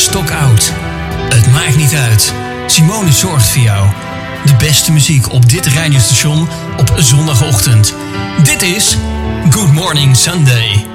stokoud. Het maakt niet uit. Simone zorgt voor jou. De beste muziek op dit radiostation op zondagochtend. Dit is Good Morning Sunday.